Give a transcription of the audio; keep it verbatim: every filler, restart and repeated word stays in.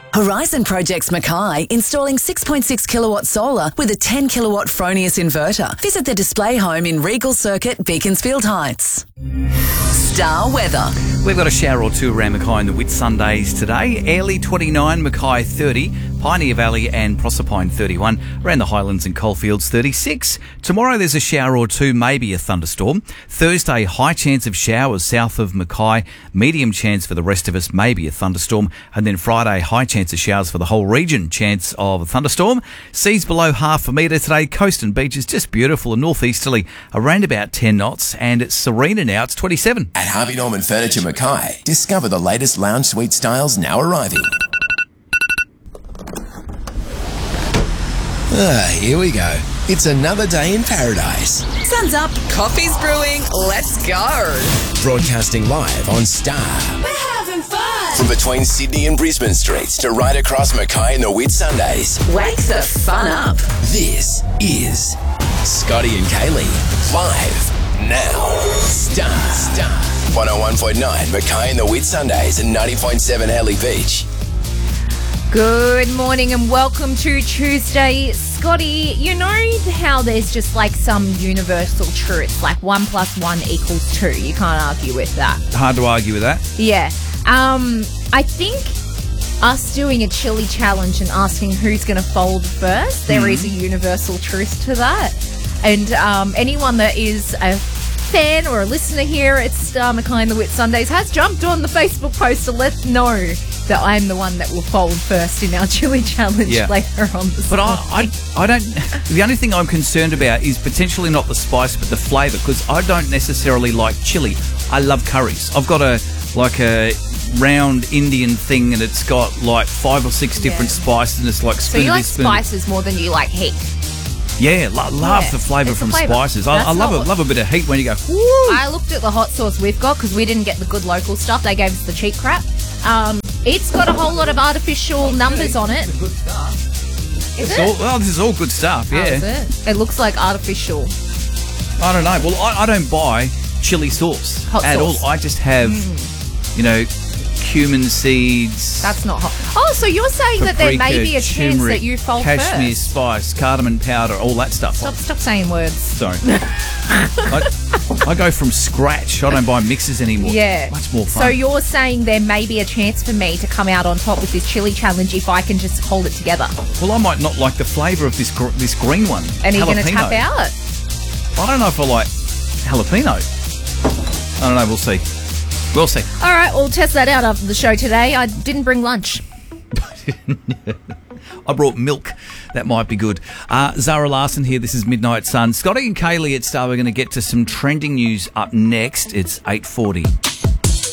Horizon Projects Mackay installing six point six kilowatt solar with a ten kilowatt Fronius inverter. Visit the display home in Regal Circuit, Beaconsfield Heights. Star weather. We've got a shower or two around Mackay in the Whitsundays today. Airlie twenty-nine, Mackay thirty, Pioneer Valley and Proserpine thirty-one, around the Highlands and Coalfields thirty-six. Tomorrow there's a shower or two, maybe a thunderstorm. Thursday, high chance of showers south of Mackay, medium chance for the rest of us, maybe a thunderstorm. And then Friday, high chance of showers for the whole region, chance of a thunderstorm. Seas below half a metre today, coast and beaches just beautiful and northeasterly around about ten knots, and it's serena now, it's twenty-seven. At Harvey Norman Furniture Mackay, discover the latest lounge suite styles now arriving. Ah, here we go. It's another day in paradise. Sun's up, coffee's brewing, let's go. Broadcasting live on Star. We're having fun. From between Sydney and Brisbane streets to right across Mackay and the Whitsundays. Wake the fun up. This is Scotty and Kaylee, live now. Star. Star. one oh one point nine Mackay and the Whitsundays and ninety point seven Haley Beach. Good morning and welcome to Tuesday. Scotty, you know how there's just like some universal truth, like one plus one equals two. You can't argue with that. Hard to argue with that. Yeah. Um, I think us doing a chili challenge and asking who's going to fold first, there Mm. is a universal truth to that. And um, anyone that is a fan or a listener here at Star Mackay and the Whitsundays has jumped on the Facebook post to let know that I'm the one that will fold first in our chili challenge Yeah. later on this But I, morning. I, I don't. The only thing I'm concerned about is potentially not the spice, but the flavour, because I don't necessarily like chili. I love curries. I've got a like a round Indian thing, and it's got like five or six different Yeah. spices, and it's like So spoon you of like this, spoon of- spices more than you like heat. Yeah, lo- love Yeah, the flavour it's the from flavour. spices. I, I That's love not it. what- Love a bit of heat when you go. Woo! I looked at the hot sauce we've got because we didn't get the good local stuff. They gave us the cheap crap. Um, it's got a whole lot of artificial numbers on it. Is It's it? all, well, this is all good stuff. Oh, Yeah, is it? It looks like artificial. I don't know. Well, I, I don't buy chili sauce Hot at sauce. all. I just have, you know, cumin seeds. That's not hot. Oh, so you're saying that there may paprika, be a chance turmeric, that you fold cashmere first? spice, cardamom powder, all that stuff. Stop, stop saying words. Sorry. I, I go from scratch. I don't buy mixes anymore. Yeah. Much more fun. So you're saying there may be a chance for me to come out on top with this chili challenge if I can just hold it together. well, I might not like the flavour of this gr- this green one. And are you going to Jalapeno. tap out? I don't know if I like jalapeno. I don't know. We'll see. We'll see. All right, we'll test that out after the show today. I didn't bring lunch. I brought milk. That might be good. Uh, Zara Larson here. This is Midnight Sun. Scotty and Kaylee at Star. We're going to get to some trending news up next. It's eight forty.